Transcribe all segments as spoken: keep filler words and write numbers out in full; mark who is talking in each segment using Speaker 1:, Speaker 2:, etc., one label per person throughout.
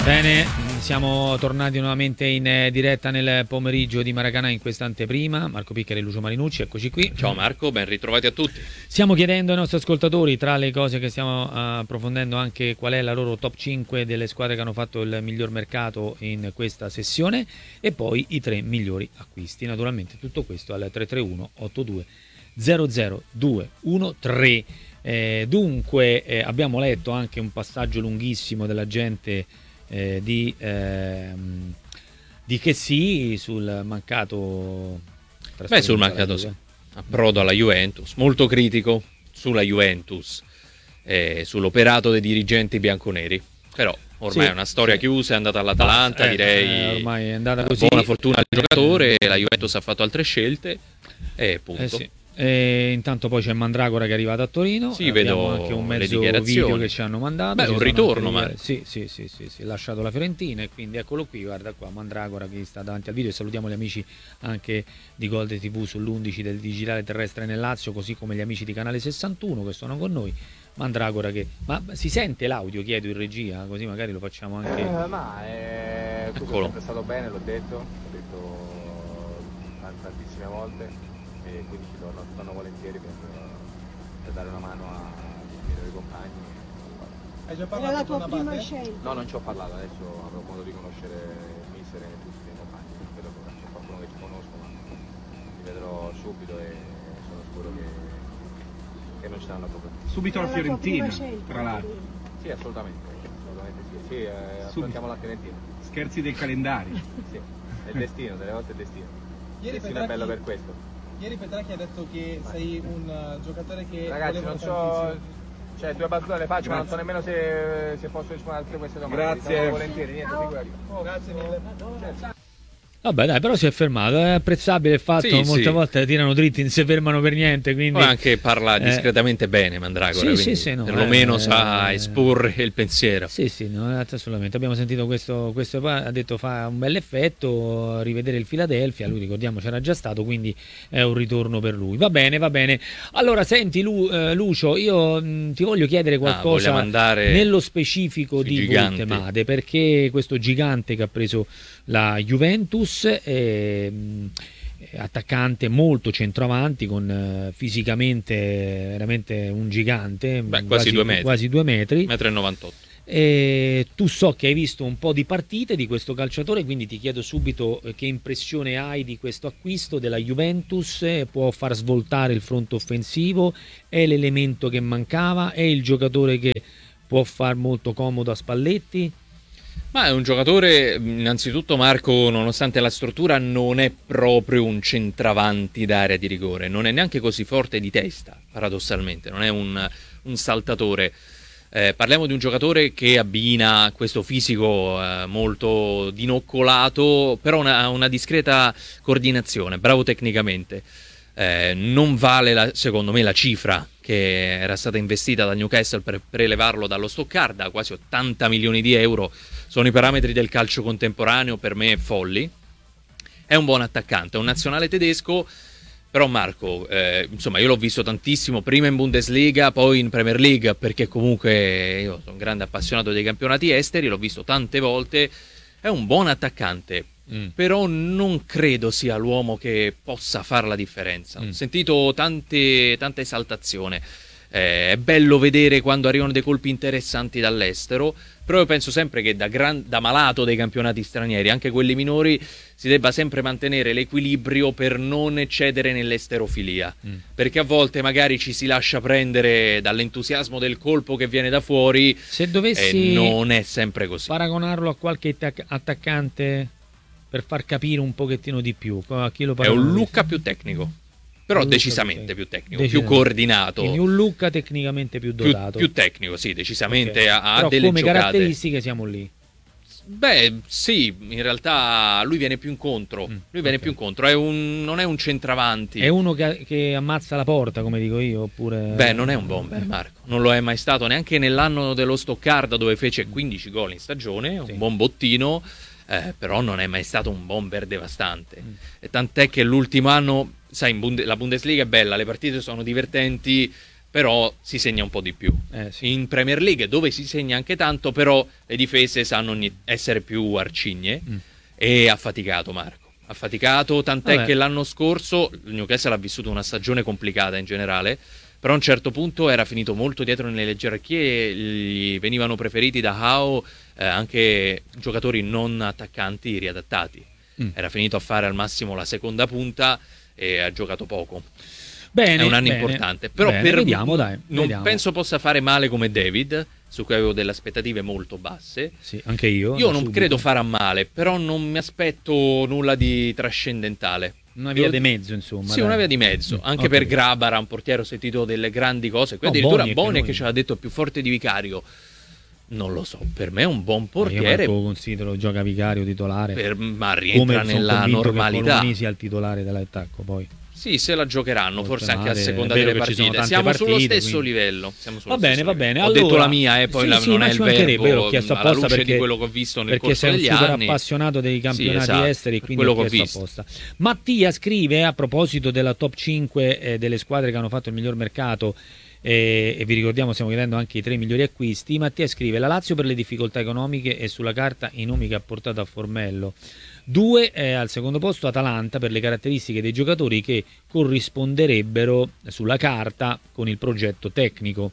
Speaker 1: Bene, siamo tornati nuovamente in diretta nel pomeriggio di Maracanã in questa anteprima. Marco Piccheri e Lucio Marinucci, eccoci qui.
Speaker 2: Ciao Marco, ben ritrovati a tutti.
Speaker 1: Stiamo chiedendo ai nostri ascoltatori, tra le cose che stiamo uh, approfondendo, anche qual è la loro top cinque delle squadre che hanno fatto il miglior mercato in questa sessione e poi i tre migliori acquisti. Naturalmente tutto questo al tre tre uno otto due zero zero due uno tre. Eh, dunque eh, abbiamo letto anche un passaggio lunghissimo della gente Eh, di, eh, di che sì sul mancato
Speaker 2: Beh, sul mancato sì. approdo alla Juventus, molto critico sulla Juventus, eh, sull'operato dei dirigenti bianconeri, però ormai sì, è una storia sì. chiusa, è andata all'Atalanta, eh, direi
Speaker 1: eh, ormai è andata così.
Speaker 2: Buona fortuna al giocatore, la Juventus ha fatto altre scelte e punto.
Speaker 1: Eh sì. E intanto poi c'è Mandragora che è arrivato a Torino.
Speaker 2: Sì, vedo
Speaker 1: anche un mezzo video che ci hanno mandato.
Speaker 2: Beh,
Speaker 1: ci
Speaker 2: un ritorno, ma
Speaker 1: sì, sì, sì, sì, sì, lasciato la Fiorentina e quindi eccolo qui, guarda qua Mandragora che sta davanti al video. E salutiamo gli amici anche di Gold tivù sull'undici del digitale terrestre nel Lazio, così come gli amici di Canale sessantuno che sono con noi. Mandragora che ma si sente l'audio, chiedo in regia, così magari lo facciamo anche.
Speaker 3: Eh, ma è sempre stato bene, l'ho detto, l'ho detto tantissime volte. E quindi ci torno, torno volentieri per, per dare una mano a- ai miei compagni.
Speaker 4: Hai già
Speaker 5: Era
Speaker 4: parlato
Speaker 5: la
Speaker 4: con
Speaker 5: tua
Speaker 4: una
Speaker 5: prima
Speaker 4: parte?
Speaker 5: scelta.
Speaker 3: No, non ci ho parlato, adesso avrò modo di conoscere il mister e tutti i miei compagni, vedo che c'è qualcuno che ci conosco, ma li vedrò subito e sono sicuro che, che non ci saranno problemi.
Speaker 4: Subito la
Speaker 5: Era la tua
Speaker 4: Fiorentina,
Speaker 5: prima scelta,
Speaker 4: tra l'altro.
Speaker 3: Sì, assolutamente, assolutamente sì, sì eh, affrontiamo la Fiorentina.
Speaker 4: Scherzi del calendario.
Speaker 3: Sì, è il destino, delle volte è il destino. Il
Speaker 4: Ieri
Speaker 3: destino è bello per questo.
Speaker 4: Ieri Petracchi ha detto che sei un uh, giocatore che
Speaker 3: Ragazzi, non so, cioè due battute le faccio, ma non so nemmeno se, se posso rispondere a tutte queste domande.
Speaker 4: Grazie.
Speaker 3: Diciamo volentieri, niente, figurati.
Speaker 4: Oh, grazie mille.
Speaker 1: Vabbè dai, però si è fermato, è apprezzabile il fatto,
Speaker 2: Sì,
Speaker 1: molte
Speaker 2: sì.
Speaker 1: volte tirano dritti, non si fermano per niente, quindi
Speaker 2: poi anche parla
Speaker 1: eh,
Speaker 2: discretamente bene Mandragora,
Speaker 1: sì,
Speaker 2: quindi
Speaker 1: sì, sì, no,
Speaker 2: perlomeno
Speaker 1: eh,
Speaker 2: sa
Speaker 1: eh,
Speaker 2: esporre il pensiero.
Speaker 1: Sì, sì, no, assolutamente. Abbiamo sentito questo, questo, ha detto fa un bel effetto rivedere il Philadelphia, lui ricordiamo c'era già stato, quindi è un ritorno per lui. Va bene, va bene. Allora, senti Lu, eh, Lucio, io mh, ti voglio chiedere qualcosa
Speaker 2: vogliamo andare
Speaker 1: nello specifico
Speaker 2: sui
Speaker 1: di
Speaker 2: giganti.
Speaker 1: Voltemade, perché questo gigante che ha preso la Juventus è, mh, è attaccante molto centroavanti con eh, fisicamente veramente un gigante,
Speaker 2: Beh, quasi due metri.
Speaker 1: quasi due metri.
Speaker 2: uno e novantotto metri.
Speaker 1: E tu so che hai visto un po' di partite di questo calciatore, quindi ti chiedo subito eh, che impressione hai di questo acquisto della Juventus. Eh, può far svoltare il fronte offensivo, è l'elemento che mancava, è il giocatore che può far molto comodo a Spalletti?
Speaker 2: Ma è un giocatore, innanzitutto Marco, nonostante la struttura, non è proprio un centravanti d'area di rigore, non è neanche così forte di testa, paradossalmente, non è un, un saltatore. Eh, parliamo di un giocatore che abbina questo fisico eh, molto dinoccolato, però una, una discreta coordinazione, bravo tecnicamente. Eh, non vale la, secondo me la cifra che era stata investita dal Newcastle per prelevarlo dallo Stoccarda, quasi ottanta milioni di euro, sono i parametri del calcio contemporaneo per me folli. È un buon attaccante, è un nazionale tedesco. Però Marco, eh, insomma, io l'ho visto tantissimo, prima in Bundesliga, poi in Premier League, perché comunque io sono un grande appassionato dei campionati esteri, l'ho visto tante volte, è un buon attaccante, mm. però non credo sia l'uomo che possa fare la differenza. Mm. Ho sentito tante, tanta esaltazione, eh, è bello vedere quando arrivano dei colpi interessanti dall'estero, però io penso sempre che da, gran, da malato dei campionati stranieri, anche quelli minori, si debba sempre mantenere l'equilibrio per non eccedere nell'esterofilia, mm. perché a volte magari ci si lascia prendere dall'entusiasmo del colpo che viene da fuori.
Speaker 1: Se dovessi
Speaker 2: e non è sempre così.
Speaker 1: Paragonarlo a qualche attac- attaccante per far capire un pochettino di più, a chi lo
Speaker 2: è un
Speaker 1: paragoni?
Speaker 2: Lucca più tecnico, però
Speaker 1: un
Speaker 2: decisamente più tecnico, più
Speaker 1: decisamente.
Speaker 2: coordinato.
Speaker 1: Quindi un Lucca tecnicamente più dotato.
Speaker 2: Più, più tecnico, sì, decisamente
Speaker 1: okay.
Speaker 2: ha, ha
Speaker 1: però
Speaker 2: delle
Speaker 1: come
Speaker 2: giocate.
Speaker 1: caratteristiche siamo lì.
Speaker 2: Beh, sì, in realtà lui viene più incontro. Mm, lui viene okay. più incontro, è un, non è un centravanti.
Speaker 1: È uno che, che ammazza la porta, come dico io, oppure.
Speaker 2: Beh, non è un bomber, Marco. Non lo è mai stato neanche nell'anno dello Stoccarda, dove fece quindici gol in stagione,
Speaker 1: sì.
Speaker 2: un buon bottino, eh, però non è mai stato un bomber devastante. Mm. E tant'è che l'ultimo anno, sai, in Bunde- la Bundesliga è bella, le partite sono divertenti, però si segna un po' di più.
Speaker 1: Eh, sì.
Speaker 2: In Premier League, dove si segna anche tanto, però le difese sanno ogni- essere più arcigne,
Speaker 1: Mm.
Speaker 2: e ha faticato Marco. Ha faticato, tant'è
Speaker 1: Vabbè.
Speaker 2: che l'anno scorso il Newcastle ha vissuto una stagione complicata in generale, però a un certo punto era finito molto dietro nelle gerarchie, gli venivano preferiti da Howe eh, anche giocatori non attaccanti riadattati.
Speaker 1: Mm.
Speaker 2: Era finito a fare al massimo la seconda punta e ha giocato poco.
Speaker 1: Bene,
Speaker 2: È un anno
Speaker 1: bene,
Speaker 2: importante, però
Speaker 1: bene,
Speaker 2: per
Speaker 1: vediamo, dai,
Speaker 2: non
Speaker 1: vediamo.
Speaker 2: penso possa fare male come David, su cui avevo delle aspettative molto basse.
Speaker 1: Sì, anche io.
Speaker 2: Io
Speaker 1: da
Speaker 2: non
Speaker 1: subito.
Speaker 2: credo farà male, però non mi aspetto nulla di trascendentale.
Speaker 1: Una via
Speaker 2: Io-
Speaker 1: di mezzo, insomma.
Speaker 2: Sì,
Speaker 1: dai.
Speaker 2: una via di mezzo.
Speaker 1: Mm,
Speaker 2: Anche
Speaker 1: ok.
Speaker 2: per Grabara, un portiere, ho sentito delle grandi cose. Qui
Speaker 1: No,
Speaker 2: addirittura
Speaker 1: Boniek,
Speaker 2: Boniek che
Speaker 1: noi.
Speaker 2: ci ha detto più forte di Vicario. Non lo so, per me è un buon
Speaker 1: Io
Speaker 2: portiere,
Speaker 1: Marco considero gioca vicario titolare.
Speaker 2: per- ma
Speaker 1: Come
Speaker 2: rientra
Speaker 1: sono
Speaker 2: nella
Speaker 1: convinto che
Speaker 2: normalità.
Speaker 1: Colomani sia il titolare dell'attacco, poi.
Speaker 2: Sì, se la giocheranno,
Speaker 1: Oltre
Speaker 2: forse anche a
Speaker 1: male,
Speaker 2: seconda
Speaker 1: è vero
Speaker 2: delle
Speaker 1: che ci sono
Speaker 2: partite.
Speaker 1: tante
Speaker 2: Siamo sullo
Speaker 1: partite,
Speaker 2: stesso
Speaker 1: quindi.
Speaker 2: livello. Siamo sullo
Speaker 1: Va bene,
Speaker 2: stesso
Speaker 1: va
Speaker 2: livello.
Speaker 1: bene.
Speaker 2: Ho
Speaker 1: Allora,
Speaker 2: detto la mia, e poi
Speaker 1: sì,
Speaker 2: la-
Speaker 1: sì,
Speaker 2: non
Speaker 1: ma
Speaker 2: è
Speaker 1: ci
Speaker 2: il
Speaker 1: mancherebbe,
Speaker 2: verbo,
Speaker 1: io l'ho chiesto
Speaker 2: alla
Speaker 1: apposta
Speaker 2: luce
Speaker 1: perché,
Speaker 2: di quello che ho visto nel
Speaker 1: perché
Speaker 2: corso
Speaker 1: sei un
Speaker 2: degli
Speaker 1: super
Speaker 2: anni.
Speaker 1: appassionato dei campionati
Speaker 2: esatto,
Speaker 1: esteri,
Speaker 2: per
Speaker 1: quindi
Speaker 2: quello
Speaker 1: ho
Speaker 2: che ho
Speaker 1: chiesto
Speaker 2: visto.
Speaker 1: apposta. Mattia scrive a proposito della top cinque eh, delle squadre che hanno fatto il miglior mercato. E, e vi ricordiamo, stiamo chiedendo anche i tre migliori acquisti. Mattia scrive: la Lazio per le difficoltà economiche e sulla carta i nomi che ha portato a Formello. Due è al secondo posto Atalanta per le caratteristiche dei giocatori che corrisponderebbero sulla carta con il progetto tecnico.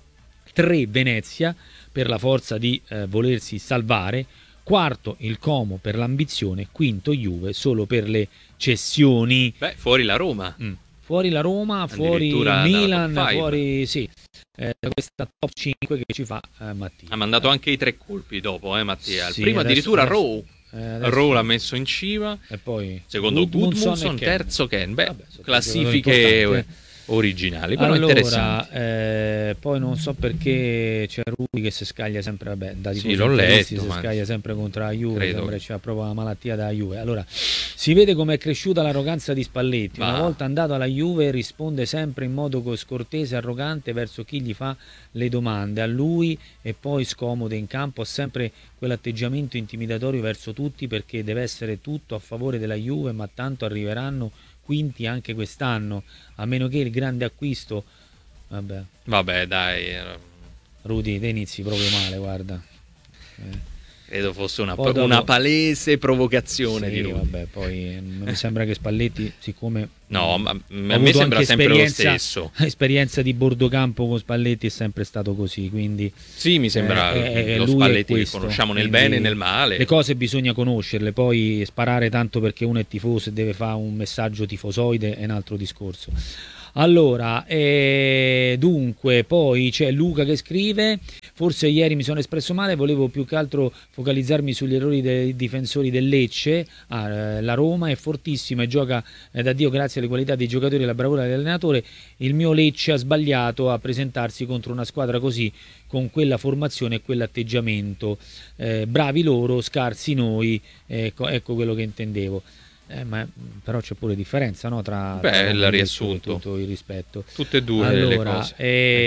Speaker 1: Tre Venezia per la forza di eh, volersi salvare. Quarto il Como per l'ambizione. Quinto Juve solo per le cessioni.
Speaker 2: Beh, fuori la Roma.
Speaker 1: Mm. Fuori la Roma, fuori
Speaker 2: Addirittura dalla
Speaker 1: Milan,
Speaker 2: top five.
Speaker 1: fuori sì, eh, questa top cinque che ci fa eh, Mattia.
Speaker 2: Ha mandato anche i tre colpi dopo, eh, Mattia. Il
Speaker 1: Sì,
Speaker 2: primo
Speaker 1: adesso-
Speaker 2: addirittura
Speaker 1: adesso-
Speaker 2: Rowe.
Speaker 1: Eh, adesso-
Speaker 2: Rowe l'ha messo in cima.
Speaker 1: E poi
Speaker 2: Secondo
Speaker 1: Gudmundsson
Speaker 2: Gudmundsson,
Speaker 1: e Ken.
Speaker 2: terzo Ken. Beh,
Speaker 1: Vabbè, sono
Speaker 2: classifiche
Speaker 1: giocatori importanti.
Speaker 2: originali, però interessanti.
Speaker 1: Allora, eh, poi non so perché c'è Rui che si scaglia sempre, vabbè, da
Speaker 2: Sì,
Speaker 1: tifosi
Speaker 2: l'ho
Speaker 1: interisti
Speaker 2: letto,
Speaker 1: si
Speaker 2: ma-
Speaker 1: scaglia sempre contro la Juve,
Speaker 2: Credo.
Speaker 1: sembra che c'ha proprio la malattia della Juve. Allora, si vede come è cresciuta l'arroganza di Spalletti. Una
Speaker 2: Ma-
Speaker 1: volta andato alla Juve risponde sempre in modo co- scortese e arrogante verso chi gli fa le domande, a lui e poi scomode in campo, ha sempre quell'atteggiamento intimidatorio verso tutti perché deve essere tutto a favore della Juve, ma tanto arriveranno quinti anche quest'anno, a meno che il grande acquisto. Vabbè,
Speaker 2: Vabbè, dai, eh,
Speaker 1: Rudy, te inizi proprio male, guarda. Eh,
Speaker 2: credo fosse una,
Speaker 1: Poi dopo-
Speaker 2: una palese provocazione
Speaker 1: sì,
Speaker 2: di Rudy.
Speaker 1: vabbè, poi eh, mi sembra che Spalletti, siccome
Speaker 2: No, ma
Speaker 1: ho
Speaker 2: a me
Speaker 1: avuto
Speaker 2: sembra
Speaker 1: anche
Speaker 2: sempre lo
Speaker 1: esperienza-
Speaker 2: stesso.
Speaker 1: esperienza di Bordocampo con Spalletti, è sempre stato così, quindi
Speaker 2: Sì, mi sembra
Speaker 1: eh, eh,
Speaker 2: lo
Speaker 1: lui è
Speaker 2: Spalletti che
Speaker 1: questo,
Speaker 2: conosciamo nel
Speaker 1: quindi
Speaker 2: bene e nel male.
Speaker 1: le cose bisogna conoscerle, poi sparare tanto perché uno è tifoso e deve fare un messaggio tifosoide è un altro discorso. Allora, eh, dunque, poi c'è Luca che scrive: forse ieri mi sono espresso male, volevo più che altro focalizzarmi sugli errori dei difensori del Lecce. Ah, eh, la Roma è fortissima e gioca eh, da Dio grazie alle qualità dei giocatori e alla bravura dell'allenatore. Il mio Lecce ha sbagliato a presentarsi contro una squadra così, con quella formazione e quell'atteggiamento. Eh, bravi loro, scarsi noi, ecco, ecco quello che intendevo. Eh, ma, però c'è pure differenza, no? Tra,
Speaker 2: Beh,
Speaker 1: tra
Speaker 2: il
Speaker 1: tutto,
Speaker 2: riassunto.
Speaker 1: tutto il rispetto.
Speaker 2: Tutte e due le
Speaker 1: Allora,
Speaker 2: cose. È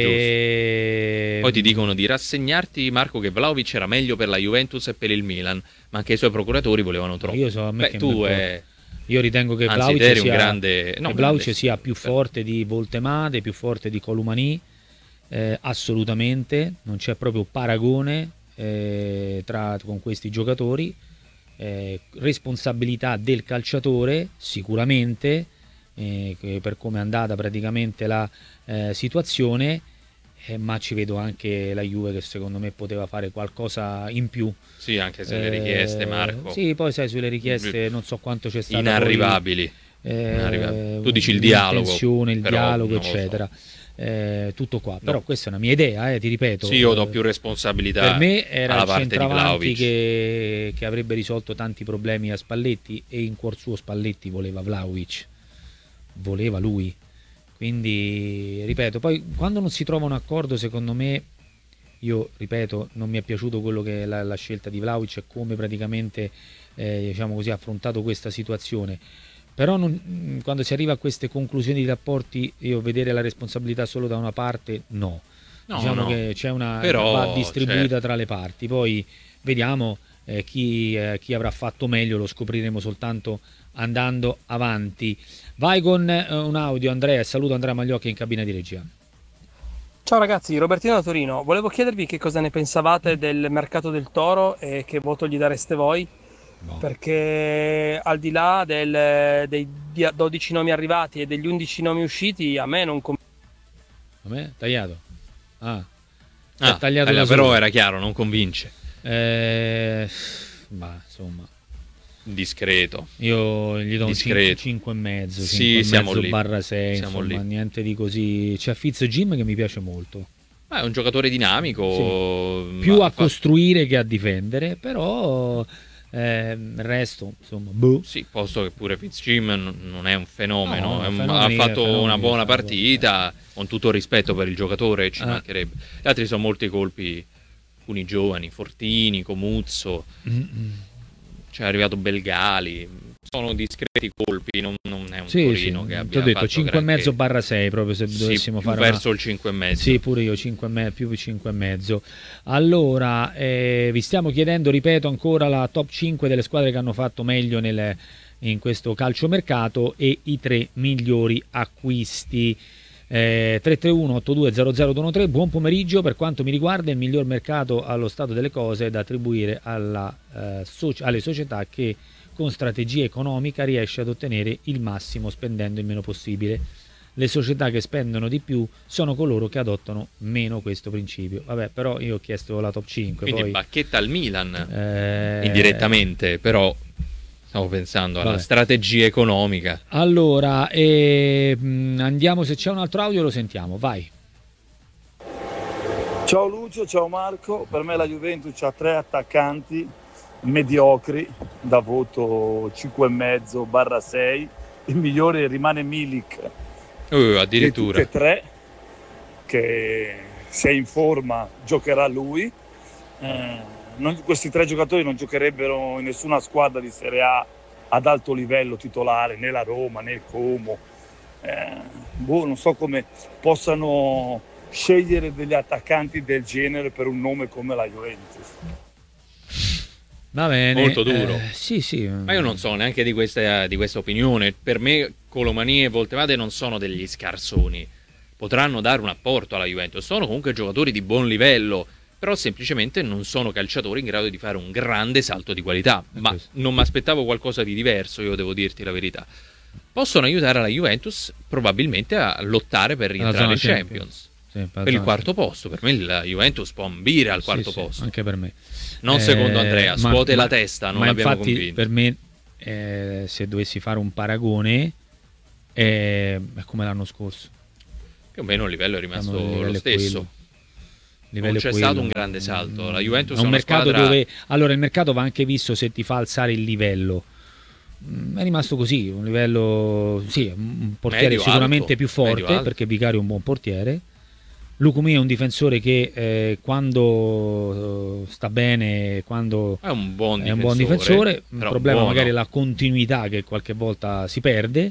Speaker 1: eh,
Speaker 2: Poi ti dicono di rassegnarti, Marco, che Vlahovic era meglio per la Juventus e per il Milan, ma anche i suoi procuratori volevano troppo.
Speaker 1: Io so, a me
Speaker 2: Beh,
Speaker 1: che
Speaker 2: tu
Speaker 1: me-
Speaker 2: è...
Speaker 1: Io ritengo che
Speaker 2: Anzi,
Speaker 1: Vlahovic
Speaker 2: te eri un
Speaker 1: sia,
Speaker 2: grande- no,
Speaker 1: che Vlahovic
Speaker 2: grande,
Speaker 1: sia più
Speaker 2: sì.
Speaker 1: forte di Voltemade, più forte di Colomani, eh, assolutamente, non c'è proprio paragone eh, tra, con questi giocatori. Eh, responsabilità del calciatore sicuramente, eh, che per come è andata praticamente la eh, situazione, eh, ma ci vedo anche la Juve che secondo me poteva fare qualcosa in più.
Speaker 2: Sì, anche se le
Speaker 1: Eh,
Speaker 2: richieste, Marco.
Speaker 1: sì, poi sai, sulle richieste non so quanto c'è stato
Speaker 2: Inarrivabili.
Speaker 1: poi, eh,
Speaker 2: Inarrivabili. Tu dici il dialogo,
Speaker 1: l'intenzione, il
Speaker 2: però
Speaker 1: dialogo,
Speaker 2: non lo so.
Speaker 1: eccetera. Eh, tutto qua, però questa è una mia idea, eh, ti ripeto.
Speaker 2: Sì, io do
Speaker 1: Eh,
Speaker 2: più responsabilità
Speaker 1: per me era
Speaker 2: alla
Speaker 1: il
Speaker 2: parte di
Speaker 1: centravanti
Speaker 2: Vlahovic.
Speaker 1: che, che avrebbe risolto tanti problemi a Spalletti, e in cuor suo Spalletti voleva Vlahovic, voleva lui. Quindi, ripeto, poi quando non si trova un accordo, secondo me, io ripeto, non mi è piaciuto quello che è la, la scelta di Vlahovic e come praticamente eh, diciamo così, ha affrontato questa situazione. Però non, quando si arriva a queste conclusioni di rapporti, io vedere la responsabilità solo da una parte, no.
Speaker 2: No,
Speaker 1: diciamo
Speaker 2: no.
Speaker 1: che c'è una
Speaker 2: Però,
Speaker 1: va distribuita
Speaker 2: certo.
Speaker 1: tra le parti. Poi vediamo eh, chi, eh, chi avrà fatto meglio, lo scopriremo soltanto andando avanti. Vai con eh, un audio, Andrea, e saluto Andrea Magliocchi in cabina di regia.
Speaker 5: Ciao ragazzi, Robertino da Torino. Volevo chiedervi che cosa ne pensavate del mercato del Toro e che voto gli dareste voi,
Speaker 1: No.
Speaker 5: perché al di là del- dei dia- dodici nomi arrivati e degli undici nomi usciti, a me non convince.
Speaker 1: A me? Tagliato? Ah, si è
Speaker 2: Ah,
Speaker 1: tagliato
Speaker 2: taglia-
Speaker 1: da
Speaker 2: però
Speaker 1: solo.
Speaker 2: era chiaro, non convince.
Speaker 1: Eh, ma insomma,
Speaker 2: Discreto.
Speaker 1: io gli do un
Speaker 2: Discreto.
Speaker 1: cinque e mezzo,
Speaker 2: Sì,
Speaker 1: cinque e
Speaker 2: siamo
Speaker 1: mezzo
Speaker 2: lì.
Speaker 1: barra sei,
Speaker 2: Siamo
Speaker 1: insomma,
Speaker 2: lì.
Speaker 1: niente di così. C'è Fitz Jim che mi piace molto.
Speaker 2: Ma è un giocatore dinamico.
Speaker 1: Più
Speaker 2: ma
Speaker 1: a
Speaker 2: fa-
Speaker 1: costruire che a difendere, però eh, il resto, insomma, boh.
Speaker 2: Sì, posto che pure Fitzjim non non è un fenomeno,
Speaker 1: No,
Speaker 2: è un-
Speaker 1: fenomeni-
Speaker 2: ha fatto
Speaker 1: fenomeni
Speaker 2: una buona
Speaker 1: fanno gol,
Speaker 2: partita, con tutto il rispetto per il giocatore, ci
Speaker 1: Ah.
Speaker 2: mancherebbe. Gli altri sono molti colpi, alcuni giovani, Fortini, Comuzzo,
Speaker 1: Mm-mm.
Speaker 2: c'è arrivato Belgali, sono discreti colpi, non, non è un
Speaker 1: Sì,
Speaker 2: Torino
Speaker 1: sì,
Speaker 2: che
Speaker 1: ti
Speaker 2: abbia
Speaker 1: ho detto
Speaker 2: fatto
Speaker 1: cinque e mezzo
Speaker 2: granché.
Speaker 1: barra sei, proprio se
Speaker 2: Sì,
Speaker 1: dovessimo
Speaker 2: più
Speaker 1: fare una-
Speaker 2: verso il cinque e mezzo.
Speaker 1: Sì, pure io cinque e me- più cinque e mezzo. Allora, eh, vi stiamo chiedendo, ripeto ancora, la top cinque delle squadre che hanno fatto meglio nel- in questo calciomercato e i tre migliori acquisti. Eh, tre tre uno otto due zero zero due uno tre, buon pomeriggio. Per quanto mi riguarda, il miglior mercato allo stato delle cose è da attribuire alla, eh, soci- alle società che con strategia economica riesce ad ottenere il massimo spendendo il meno possibile. Le società che spendono di più sono coloro che adottano meno questo principio. Vabbè, però io ho chiesto la top cinque.
Speaker 2: Quindi
Speaker 1: poi,
Speaker 2: bacchetta al Milan,
Speaker 1: eh,
Speaker 2: indirettamente, però stavo pensando alla
Speaker 1: Vabbè.
Speaker 2: strategia economica.
Speaker 1: Allora, eh, mh, andiamo, se c'è un altro audio lo sentiamo, vai.
Speaker 6: Ciao Lucio, ciao Marco. Per me la Juventus ha tre attaccanti mediocri da voto cinque e mezzo barra sei. Il migliore rimane Milik,
Speaker 2: Uh,
Speaker 6: di
Speaker 2: addirittura.
Speaker 6: tutte e tre, che se è in forma giocherà lui. Eh, non- questi tre giocatori non giocherebbero in nessuna squadra di Serie A ad alto livello titolare, né la Roma né il Como. Eh, boh, non so come possano scegliere degli attaccanti del genere per un nome come la Juventus.
Speaker 1: Va bene.
Speaker 2: Molto duro.
Speaker 1: Eh, sì, sì.
Speaker 2: Ma io non so neanche di questa, di questa opinione. Per me Colomani e Voltemade non sono degli scarsoni. Potranno dare un apporto alla Juventus. Sono comunque giocatori di buon livello, però semplicemente non sono calciatori in grado di fare un grande salto di qualità. Ma
Speaker 1: questo.
Speaker 2: non mi aspettavo qualcosa di diverso, io devo dirti la verità. Possono aiutare la Juventus probabilmente a lottare per rientrare
Speaker 1: zona
Speaker 2: in
Speaker 1: Champions.
Speaker 2: Champions.
Speaker 1: Sì, per la
Speaker 2: Per il
Speaker 1: zona
Speaker 2: quarto posto. Per me la Juventus può ambire al
Speaker 1: Sì,
Speaker 2: quarto
Speaker 1: sì,
Speaker 2: posto.
Speaker 1: anche per me.
Speaker 2: Non secondo Andrea,
Speaker 1: ma-
Speaker 2: scuote
Speaker 1: ma-
Speaker 2: la testa, non
Speaker 1: ma
Speaker 2: l'abbiamo
Speaker 1: infatti
Speaker 2: convinto.
Speaker 1: per me, eh, se dovessi fare un paragone, eh, è come l'anno scorso.
Speaker 2: Più o meno il livello è rimasto
Speaker 1: Diciamo, il livello
Speaker 2: lo
Speaker 1: è
Speaker 2: stesso.
Speaker 1: quello. Il livello
Speaker 2: Non
Speaker 1: è
Speaker 2: c'è
Speaker 1: quello.
Speaker 2: stato un grande salto. La Juventus
Speaker 1: è un
Speaker 2: è una
Speaker 1: mercato
Speaker 2: squadra-
Speaker 1: dove allora il mercato va anche visto se ti fa alzare il livello. Mm, È rimasto così, un livello sì, un portiere
Speaker 2: Medio
Speaker 1: sicuramente
Speaker 2: alto,
Speaker 1: più
Speaker 2: medio
Speaker 1: forte
Speaker 2: alto.
Speaker 1: perché Vicario è un buon portiere. Lucumi è un difensore che eh, quando eh, sta bene, quando
Speaker 2: È un buon
Speaker 1: è
Speaker 2: difensore.
Speaker 1: un buon difensore, il
Speaker 2: però
Speaker 1: problema
Speaker 2: buono.
Speaker 1: magari è la continuità che qualche volta si perde.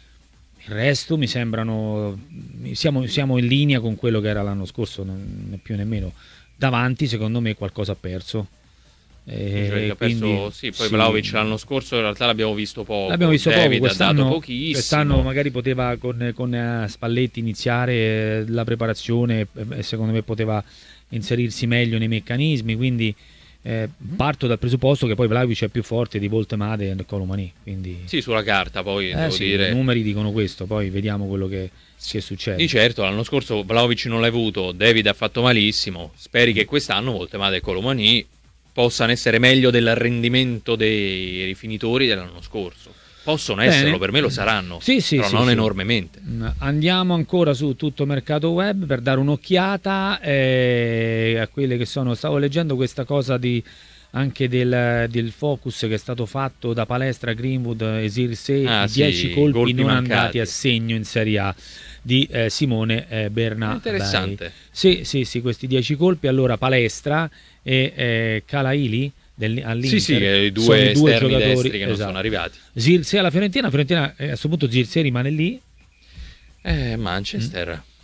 Speaker 1: Il resto mi sembrano siamo, siamo in linea con quello che era l'anno scorso, non né più nemmeno. Davanti secondo me qualcosa ha perso. Eh,
Speaker 2: Cioè, ha perso,
Speaker 1: quindi,
Speaker 2: sì, poi
Speaker 1: sì.
Speaker 2: Vlahovic l'anno scorso in realtà l'abbiamo visto poco.
Speaker 1: L'abbiamo visto
Speaker 2: David
Speaker 1: poco
Speaker 2: ha
Speaker 1: quest'anno,
Speaker 2: dato pochissimo.
Speaker 1: quest'anno magari poteva con, con eh, Spalletti iniziare eh, la preparazione eh, e secondo me poteva inserirsi meglio nei meccanismi, quindi eh, parto dal presupposto che poi Vlahovic è più forte di Voltemade e Colomani, quindi
Speaker 2: Sì, sulla carta poi
Speaker 1: eh,
Speaker 2: devo
Speaker 1: sì,
Speaker 2: dire.
Speaker 1: i numeri dicono questo, poi vediamo quello che, che succede.
Speaker 2: Di certo, l'anno scorso Vlahovic non l'hai avuto, David ha fatto malissimo. Speri che quest'anno Voltemade e Colomani possano essere meglio del rendimento dei rifinitori dell'anno scorso. Possono
Speaker 1: Bene.
Speaker 2: esserlo, per me lo saranno,
Speaker 1: Sì, sì,
Speaker 2: però
Speaker 1: sì,
Speaker 2: non
Speaker 1: sì.
Speaker 2: enormemente.
Speaker 1: Mm, Andiamo ancora su tutto mercato web per dare un'occhiata eh, a quelle che sono. Stavo leggendo questa cosa di anche del, del focus che è stato fatto da Palestra, Greenwood e Zirkzee,
Speaker 2: Ah,
Speaker 1: i
Speaker 2: sì,
Speaker 1: dieci colpi,
Speaker 2: colpi
Speaker 1: non
Speaker 2: mancati.
Speaker 1: andati a segno in Serie A di eh, Simone eh, Bernabei.
Speaker 2: Interessante.
Speaker 1: Sì, sì, sì, questi dieci colpi. Allora Palestra e eh, Calaili del, all'Inter
Speaker 2: Sì, sì, eh, i
Speaker 1: sono
Speaker 2: due
Speaker 1: i due
Speaker 2: esterni
Speaker 1: giocatori
Speaker 2: destri che non
Speaker 1: esatto.
Speaker 2: sono arrivati.
Speaker 1: Zirkzee alla Fiorentina, Fiorentina eh, a questo punto Zirkzee rimane lì.
Speaker 2: Eh, Manchester.
Speaker 1: Mm.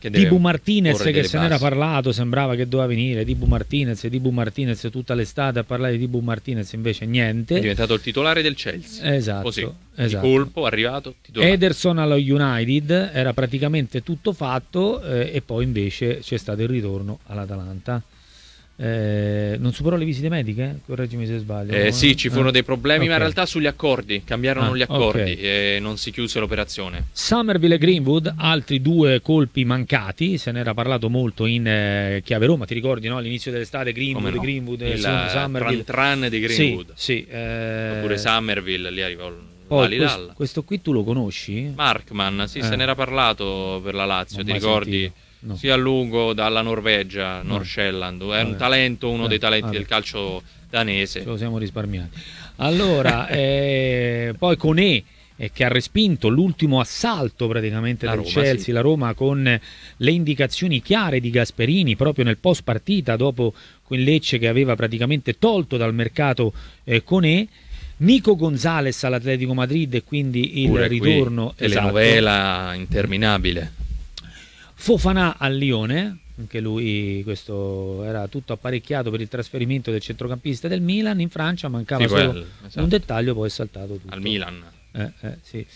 Speaker 2: che deve
Speaker 1: Dibu Martinez,
Speaker 2: porre
Speaker 1: che
Speaker 2: delle
Speaker 1: se n'era
Speaker 2: basi.
Speaker 1: parlato, sembrava che doveva venire Dibu Martinez, Dibu Martinez tutta l'estate a parlare di Dibu Martinez, invece niente.
Speaker 2: È diventato il titolare del Chelsea.
Speaker 1: Esatto,
Speaker 2: Così,
Speaker 1: esatto.
Speaker 2: di colpo, arrivato, titolare.
Speaker 1: Ederson allo United, era praticamente tutto fatto, eh, e poi invece c'è stato il ritorno all'Atalanta. Eh, non superò le visite mediche? Correggimi se sbaglio.
Speaker 2: Eh, sì, ci furono
Speaker 1: Eh,
Speaker 2: dei problemi,
Speaker 1: ok.
Speaker 2: ma in realtà sugli accordi, cambiarono
Speaker 1: Ah,
Speaker 2: gli accordi
Speaker 1: ok.
Speaker 2: e non si chiuse l'operazione.
Speaker 1: Somerville e Greenwood, altri due colpi mancati, se n'era parlato molto in eh, chiave Roma, ti ricordi, no? All'inizio dell'estate Greenwood,
Speaker 2: Come no?
Speaker 1: Greenwood, eh,
Speaker 2: Il
Speaker 1: Somerville.
Speaker 2: tran tran di Greenwood.
Speaker 1: Sì, sì, eh,
Speaker 2: Oppure Somerville, lì arrivò il
Speaker 1: poi
Speaker 2: Al
Speaker 1: questo,
Speaker 2: Hilal.
Speaker 1: questo qui tu lo conosci?
Speaker 2: Markman, sì,
Speaker 1: Eh.
Speaker 2: se n'era parlato per la Lazio,
Speaker 1: Non
Speaker 2: ti
Speaker 1: mai
Speaker 2: ricordi?
Speaker 1: sentito. No.
Speaker 2: Sia a lungo dalla Norvegia, North Shetland, è un
Speaker 1: Vabbè.
Speaker 2: talento, uno
Speaker 1: Eh,
Speaker 2: dei talenti
Speaker 1: vabbè.
Speaker 2: del calcio danese.
Speaker 1: Ce lo siamo risparmiati. Allora, eh, poi Koné, eh, che ha respinto l'ultimo assalto praticamente
Speaker 2: La
Speaker 1: del
Speaker 2: Roma,
Speaker 1: Chelsea,
Speaker 2: sì.
Speaker 1: la Roma, con le indicazioni chiare di Gasperini proprio nel post partita, dopo quel Lecce che aveva praticamente tolto dal mercato eh, Koné. Nico Gonzalez all'Atletico Madrid e quindi il
Speaker 2: Pure qui,
Speaker 1: ritorno.
Speaker 2: telenovela interminabile.
Speaker 1: Fofana al Lione, anche lui, questo era tutto apparecchiato per il trasferimento del centrocampista del Milan in Francia, mancava
Speaker 2: Sì,
Speaker 1: solo
Speaker 2: quel- esatto.
Speaker 1: un dettaglio, poi è saltato tutto.
Speaker 2: Al Milan.
Speaker 1: Eh, eh, sì.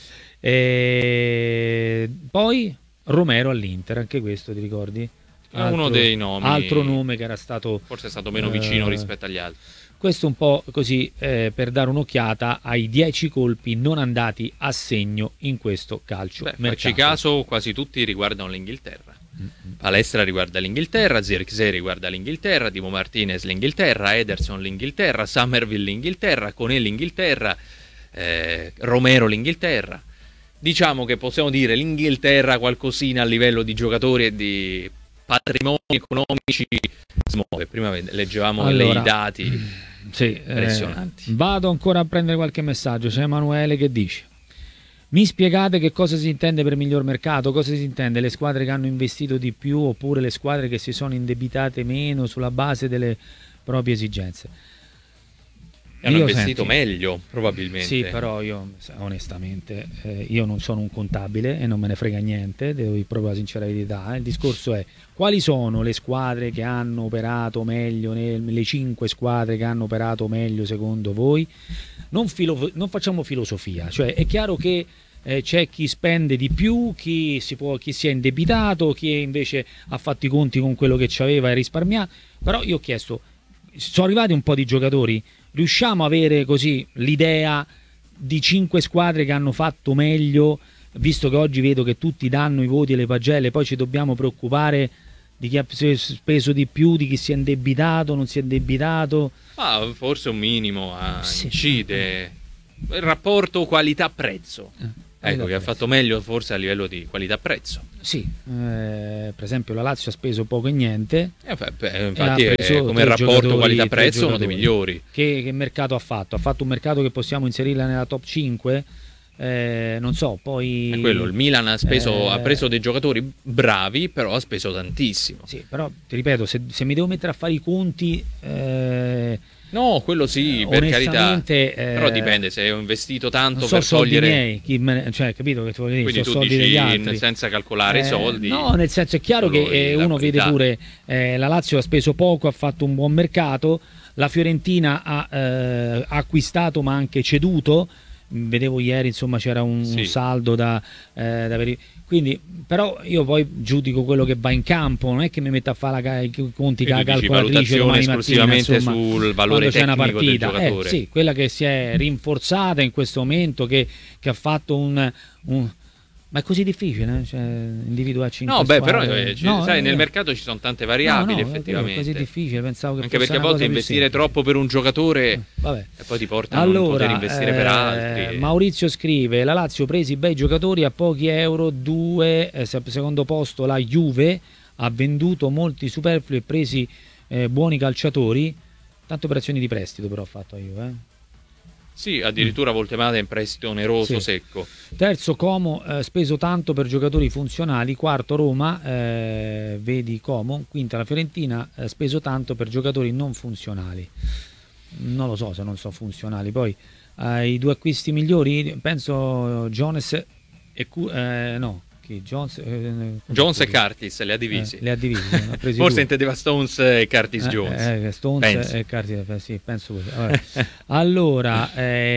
Speaker 1: E poi Romero all'Inter, anche questo ti ricordi?
Speaker 2: È uno dei nomi.
Speaker 1: Altro nome che era stato...
Speaker 2: Forse è stato meno vicino
Speaker 1: eh,
Speaker 2: rispetto agli altri.
Speaker 1: Questo un po' così eh, per dare un'occhiata ai dieci colpi non andati a segno in questo calcio
Speaker 2: Beh,
Speaker 1: mercato.
Speaker 2: facci caso, quasi tutti riguardano l'Inghilterra. Palestra riguarda l'Inghilterra, Zirkzee riguarda l'Inghilterra, Dibu Martinez l'Inghilterra, Ederson l'Inghilterra, Somerville l'Inghilterra, Koné l'Inghilterra, eh, Romero l'Inghilterra. Diciamo che possiamo dire l'Inghilterra qualcosina a livello di giocatori e di patrimoni economici si muove. Prima leggevamo
Speaker 1: Allora,
Speaker 2: i dati.
Speaker 1: Sì,
Speaker 2: impressionanti.
Speaker 1: eh, vado ancora a prendere qualche messaggio. C'è Emanuele che dice: mi spiegate che cosa si intende per miglior mercato? Cosa si intende? Le squadre che hanno investito di più oppure le squadre che si sono indebitate meno sulla base delle proprie esigenze?
Speaker 2: E hanno
Speaker 1: Io,
Speaker 2: investito
Speaker 1: senti,
Speaker 2: meglio, probabilmente.
Speaker 1: Sì, però io onestamente eh, io non sono un contabile e non me ne frega niente, devo dire proprio la sincera verità. Il discorso è: quali sono le squadre che hanno operato meglio, nel- le cinque squadre che hanno operato meglio secondo voi? Non, filo- non facciamo filosofia, cioè è chiaro che eh, c'è chi spende di più, chi si, può, chi si è indebitato, chi invece ha fatto i conti con quello che c'aveva e risparmiato, però io ho chiesto, sono arrivati un po' di giocatori, riusciamo a avere così l'idea di cinque squadre che hanno fatto meglio, visto che oggi vedo che tutti danno i voti e le pagelle, poi ci dobbiamo preoccupare di chi ha speso di più, di chi si è indebitato, non si è indebitato.
Speaker 2: Ah, forse un minimo ah,
Speaker 1: Sì.
Speaker 2: incide. Il rapporto qualità-prezzo.
Speaker 1: Eh,
Speaker 2: Ecco, che ha fatto meglio forse a livello di qualità-prezzo.
Speaker 1: Sì, eh, per esempio la Lazio ha speso poco e niente.
Speaker 2: Eh, beh, beh, infatti
Speaker 1: ha
Speaker 2: è
Speaker 1: preso
Speaker 2: come
Speaker 1: tre
Speaker 2: rapporto
Speaker 1: giocatori-
Speaker 2: qualità-prezzo
Speaker 1: tre
Speaker 2: uno dei
Speaker 1: giocatori.
Speaker 2: migliori.
Speaker 1: Che, che mercato ha fatto? Ha fatto un mercato che possiamo inserirla nella top cinque? Eh, non so, poi...
Speaker 2: È quello, il Milan ha, speso,
Speaker 1: Eh,
Speaker 2: ha preso dei giocatori bravi, però ha speso tantissimo.
Speaker 1: Sì, però ti ripeto, se, se mi devo mettere a fare i conti... eh,
Speaker 2: No, quello sì, per carità.
Speaker 1: onestamente, eh,
Speaker 2: Però dipende, se ho investito tanto
Speaker 1: non so
Speaker 2: per
Speaker 1: soldi
Speaker 2: togliere...
Speaker 1: miei, chi me ne- cioè, capito che ti voglio dire?
Speaker 2: Quindi
Speaker 1: So
Speaker 2: tu
Speaker 1: soldi degli
Speaker 2: dici
Speaker 1: altri.
Speaker 2: senza calcolare
Speaker 1: Eh,
Speaker 2: i soldi.
Speaker 1: No, nel senso è chiaro che
Speaker 2: solo
Speaker 1: eh,
Speaker 2: la
Speaker 1: uno vede
Speaker 2: qualità.
Speaker 1: pure eh, la Lazio ha speso poco, ha fatto un buon mercato, la Fiorentina ha eh, acquistato ma anche ceduto. Vedevo ieri, insomma, c'era un,
Speaker 2: Sì.
Speaker 1: un saldo da, eh, da veri- quindi, però io poi giudico quello che va in campo, non è che mi metto a fare la ca- i conti con la
Speaker 2: Quindi dici
Speaker 1: calcolatrice domani
Speaker 2: valutazione
Speaker 1: mattina,
Speaker 2: esclusivamente
Speaker 1: insomma,
Speaker 2: sul valore
Speaker 1: quando c'è una
Speaker 2: tecnico del
Speaker 1: partita.
Speaker 2: giocatore.
Speaker 1: Eh, sì, quella che si è rinforzata in questo momento, che, che ha fatto un, un- ma è così difficile, eh? Cioè, individuare cinque
Speaker 2: No, beh, però
Speaker 1: squadre?
Speaker 2: eh, ci-
Speaker 1: No,
Speaker 2: sai,
Speaker 1: eh,
Speaker 2: nel mercato ci sono tante
Speaker 1: no,
Speaker 2: variabili,
Speaker 1: no, è
Speaker 2: effettivamente.
Speaker 1: così difficile, pensavo che
Speaker 2: Anche
Speaker 1: fosse
Speaker 2: perché a
Speaker 1: una
Speaker 2: volte
Speaker 1: cosa più
Speaker 2: investire
Speaker 1: semplice.
Speaker 2: troppo per un giocatore
Speaker 1: Vabbè.
Speaker 2: e poi ti porta a non poter
Speaker 1: Allora,
Speaker 2: investire per
Speaker 1: eh,
Speaker 2: altri.
Speaker 1: Maurizio scrive: la Lazio presi bei giocatori a pochi euro, due, eh, se- secondo posto la Juve ha venduto molti superflui e presi eh, buoni calciatori, tante operazioni di prestito però ha fatto la Juve, eh.
Speaker 2: Sì, addirittura Voltemata in prestito oneroso,
Speaker 1: Sì.
Speaker 2: secco.
Speaker 1: Terzo Como, eh, speso tanto per giocatori funzionali. Quarto Roma, eh, vedi Como. Quinta la Fiorentina, eh, speso tanto per giocatori non funzionali. Non lo so se non sono funzionali. Poi eh, i due acquisti migliori, penso Jones e Cu- eh, no, Chi? Jones, eh,
Speaker 2: Jones e Curtis li ha divisi.
Speaker 1: Eh, li ha divisi. Ha presi
Speaker 2: Forse
Speaker 1: due.
Speaker 2: intendeva Stones e Curtis
Speaker 1: Eh,
Speaker 2: Jones.
Speaker 1: eh, Stones
Speaker 2: Penso.
Speaker 1: e Curtis, eh, sì, penso così. Vabbè. Allora,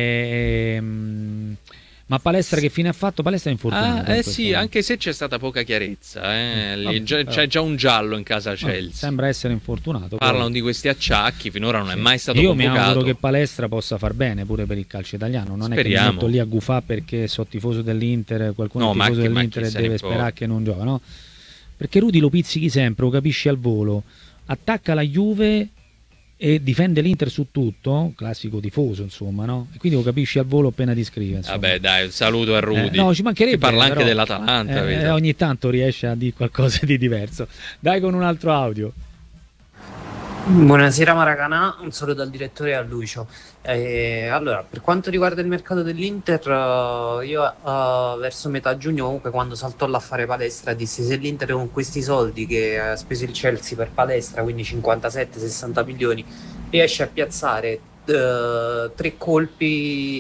Speaker 1: ehm, ma Palestra che fine ha fatto? Palestra è infortunato.
Speaker 2: Ah,
Speaker 1: in
Speaker 2: eh
Speaker 1: questo
Speaker 2: sì,
Speaker 1: momento.
Speaker 2: anche se c'è stata poca chiarezza. Eh.
Speaker 1: Mm,
Speaker 2: Lì
Speaker 1: vabbè,
Speaker 2: già-
Speaker 1: però-
Speaker 2: c'è già un giallo in casa
Speaker 1: Vabbè,
Speaker 2: Chelsea.
Speaker 1: sembra essere infortunato.
Speaker 2: Parlano
Speaker 1: però-
Speaker 2: di questi acciacchi, finora non è
Speaker 1: Sì.
Speaker 2: mai stato
Speaker 1: Io
Speaker 2: convocato.
Speaker 1: mi auguro che Palestra possa far bene pure per il calcio italiano. Non è che
Speaker 2: Speriamo.
Speaker 1: mi metto lì a gufà perché so tifoso dell'Inter, qualcuno
Speaker 2: No,
Speaker 1: è
Speaker 2: ma
Speaker 1: tifoso
Speaker 2: chi- ma
Speaker 1: dell'Inter
Speaker 2: chi
Speaker 1: e
Speaker 2: se ne
Speaker 1: deve
Speaker 2: può?
Speaker 1: sperare che non gioca, no? Perché Rudy lo pizzichi sempre, lo capisci al volo, attacca la Juve e difende l'Inter su tutto, classico tifoso insomma, no? E quindi lo capisci al volo appena ti scrive, insomma.
Speaker 2: Vabbè, dai, un saluto a Rudy.
Speaker 1: Eh, no, ci mancherebbe.
Speaker 2: Che parla anche
Speaker 1: però,
Speaker 2: dell'Atalanta,
Speaker 1: eh,
Speaker 2: vedo.
Speaker 1: ogni tanto riesce a dire qualcosa di diverso. Dai con un altro audio.
Speaker 7: Buonasera Maracanà, un saluto al direttore e a Lucio. Eh, allora, per quanto riguarda il mercato dell'Inter, eh, io eh, verso metà giugno, comunque quando saltò l'affare Palestra, dissi se l'Inter con questi soldi che ha speso il Chelsea per Palestra, quindi cinquantasette sessanta milioni, riesce a piazzare eh, tre colpi,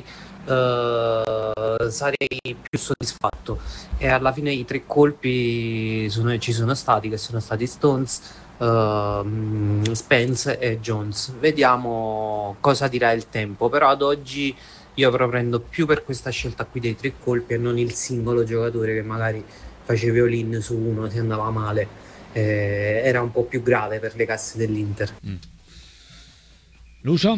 Speaker 7: eh, sarei più soddisfatto. E alla fine i tre colpi sono- ci sono stati, che sono stati Stones, ehm, Spence e Jones. Vediamo cosa dirà il tempo, però ad oggi io propendo più per questa scelta qui dei tre colpi e non il singolo giocatore che magari facevi all-in su uno se andava male. Eh, era un po' più grave per le casse dell'Inter.
Speaker 1: Lucio?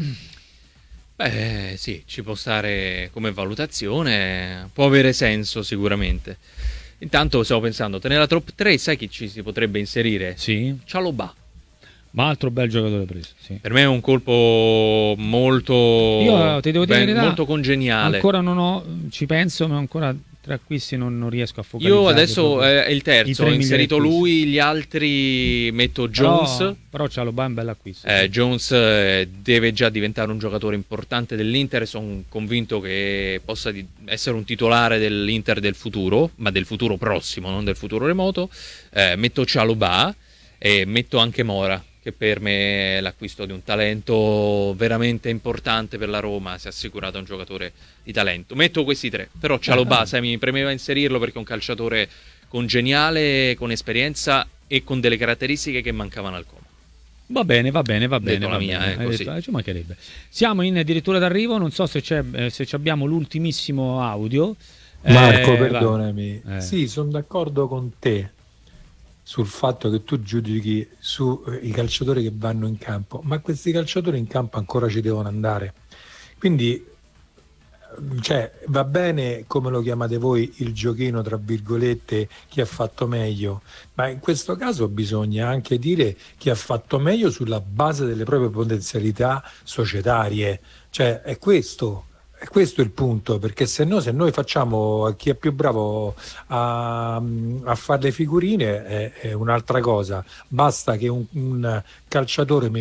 Speaker 2: Beh, sì, ci può stare come valutazione, può avere senso sicuramente. Intanto stavo pensando, te nella top tre sai chi ci si potrebbe inserire?
Speaker 1: Sì.
Speaker 2: Cialobà.
Speaker 1: Ma altro bel giocatore preso, sì.
Speaker 2: Per me è un colpo molto,
Speaker 1: Io ti devo dire
Speaker 2: ben-
Speaker 1: la verità,
Speaker 2: molto congeniale.
Speaker 1: Ancora non ho, ci penso, ma ancora tre acquisti non, non riesco a focalizzare.
Speaker 2: Io adesso
Speaker 1: proprio.
Speaker 2: eh, è il
Speaker 1: I
Speaker 2: terzo,
Speaker 1: tre
Speaker 2: ho inserito
Speaker 1: migliori acquisti.
Speaker 2: lui, gli altri metto Jones.
Speaker 1: Però, però Cialobà è un bel acquisto.
Speaker 2: Eh,
Speaker 1: sì.
Speaker 2: Jones eh, deve già diventare un giocatore importante dell'Inter, sono convinto che possa di- essere un titolare dell'Inter del futuro, ma del futuro prossimo, non del futuro remoto. Eh, metto Cialobà e metto anche Mora, che per me è l'acquisto di un talento veramente importante per la Roma, si è assicurato un giocatore di talento. Metto questi tre, però Cialobà,
Speaker 1: Ah.
Speaker 2: sai, mi premeva inserirlo perché è un calciatore congeniale, con esperienza e con delle caratteristiche che mancavano al Como.
Speaker 1: Va bene, va bene, va bene.
Speaker 2: Detto la
Speaker 1: va
Speaker 2: mia,
Speaker 1: bene.
Speaker 2: eh,
Speaker 1: Hai
Speaker 2: così.
Speaker 1: detto- eh, ci mancherebbe. Siamo in addirittura d'arrivo, non so se, c'è, eh, se ci abbiamo l'ultimissimo audio.
Speaker 8: Marco,
Speaker 1: Eh, vai.
Speaker 8: perdonami.
Speaker 1: Eh.
Speaker 8: Sì, sono d'accordo con te sul fatto che tu giudichi sui calciatori che vanno in campo, ma questi calciatori in campo ancora ci devono andare. Quindi, cioè, va bene come lo chiamate voi il giochino, tra virgolette, chi ha fatto meglio, ma in questo caso bisogna anche dire chi ha fatto meglio sulla base delle proprie potenzialità societarie. Cioè, è questo. È questo il punto, perché se no, se noi facciamo chi è più bravo a, a fare le figurine è, è un'altra cosa. Basta che un, un calciatore